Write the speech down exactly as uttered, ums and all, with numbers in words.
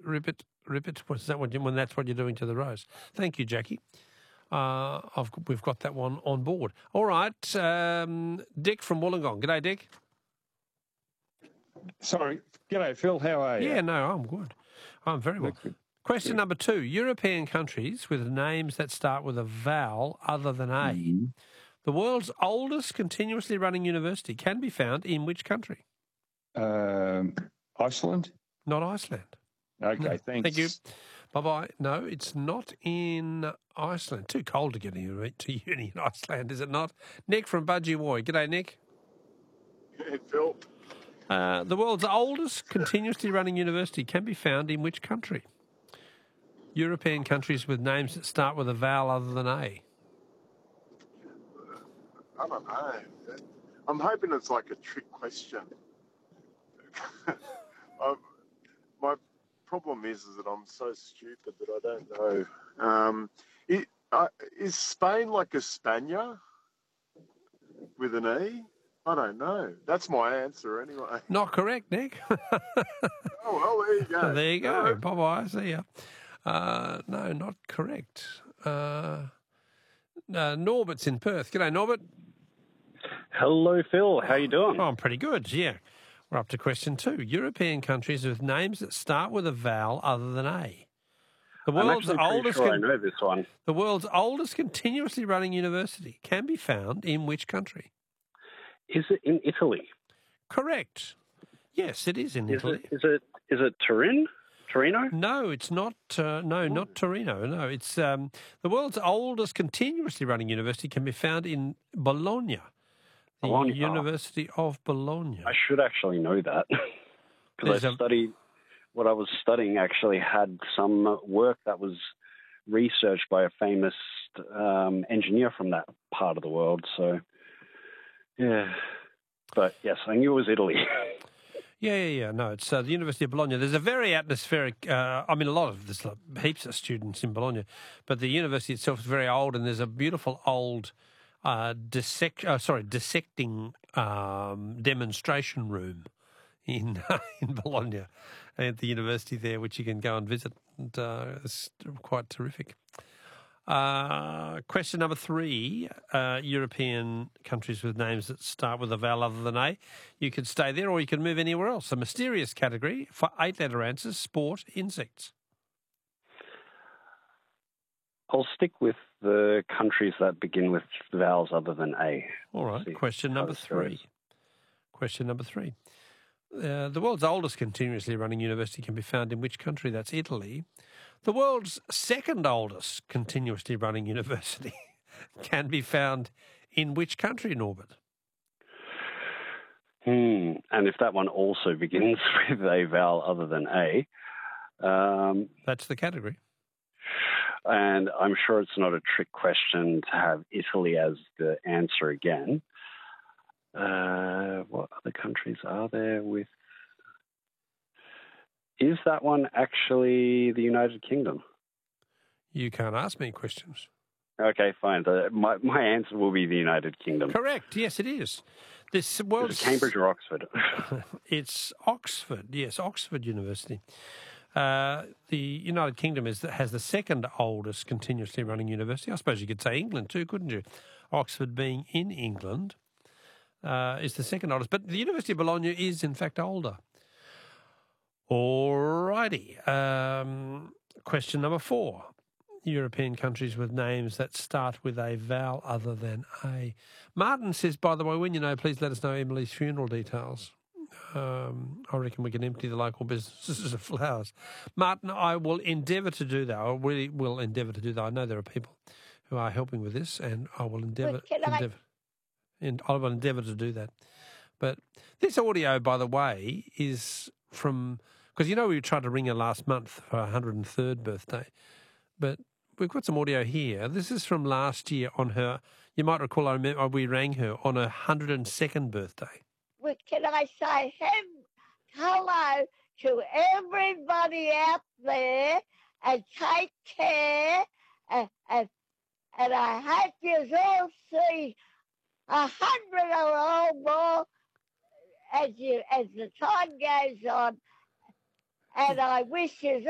ribbit, ribbit. What's that? What you, when that's what you're doing to the rose? Thank you, Jackie. Uh, I've, we've got that one on board. All right, um, Dick from Wollongong. G'day, Dick. Sorry. G'day, Phil. How are you? Yeah, no, I'm good. I'm very well. Good. Question Good. number two. European countries with names that start with a vowel other than A. Mm-hmm. The world's oldest continuously running university can be found in which country? Um, Iceland? Not Iceland. Okay, No. thanks. Thank you. Bye-bye. No, it's not in Iceland. Too cold to get to uni in Iceland, is it not? Nick from Budgie Woy. G'day, Nick. Hey, Phil. Uh, the world's oldest continuously running university can be found in which country? European countries with names that start with a vowel other than A. I don't know. I'm hoping it's like a trick question. um, my problem is, is that I'm so stupid that I don't know. Um, it, uh, is Spain like España with an E? I don't know. That's my answer anyway. Not correct, Nick. Oh, well, there you go. There you go. Uh, Bye-bye. See ya. Uh, no, not correct. Uh, uh, Norbert's in Perth. G'day, Norbert. Hello, Phil. How you doing? Oh, I'm pretty good, yeah. We're up to question two. European countries with names that start with a vowel other than A. The I'm world's actually pretty oldest sure I con- know this one. The world's oldest continuously running university can be found in which country? Is it in Italy? Correct. Yes, it is in Is Italy. it? Is it? Is it Turin? Torino? No, it's not. Uh, no, not Torino. No, it's um, the world's oldest continuously running university can be found in Bologna, the Bologna. University of Bologna. I should actually know that because I There's a- studied. What I was studying actually had some work that was researched by a famous um, engineer from that part of the world. So, yeah. But yes, I knew it was Italy. Yeah, yeah, yeah. No, it's uh, the University of Bologna. There's a very atmospheric, uh, I mean, a lot of, there's like heaps of students in Bologna, but the university itself is very old, and there's a beautiful old uh, dissect, uh, sorry, dissecting um, demonstration room in in Bologna at the university there, which you can go and visit. And, uh, it's quite terrific. Uh, question number three, uh, European countries with names that start with a vowel other than A. You could stay there or you can move anywhere else. A mysterious category for eight-letter answers, sport, insects. I'll stick with the countries that begin with vowels other than A. All right, See question how number this three. goes. Question number three. Uh, the world's oldest continuously running university can be found in which country? That's Italy. The world's second oldest continuously running university can be found in which country, Norbert? Hmm. And if that one also begins with a vowel other than A, um, That's the category. and I'm sure it's not a trick question to have Italy as the answer again. Uh, what other countries are there with? Is that one actually the United Kingdom? You can't ask me questions. Okay, fine. The, my my answer will be the United Kingdom. Correct. Yes, it is. This Is world's it Cambridge or Oxford? It's Oxford. Yes, Oxford University. Uh, the United Kingdom is has the second oldest continuously running university. I suppose you could say England too, couldn't you? Oxford being in England uh, is the second oldest, but the University of Bologna is in fact older. Alrighty. Um, question number four. European countries with names that start with a vowel other than A. Martin says, by the way, when you know, please let us know Emily's funeral details. Um, I reckon we can empty the local businesses of flowers. Martin, I will endeavour to do that. I really will endeavour to do that. I know there are people who are helping with this, and I will endeavour, endeavour, and I will endeavour to do that. But this audio, by the way, is from, because you know we tried to ring her last month for her one hundred and third birthday, but we've got some audio here. This is from last year on her, you might recall, I remember we rang her on her one hundred and second birthday. Well, can I say hem- hello to everybody out there and take care and, and, and I hope you all see a hundred or more as you as the time goes on, and I wish you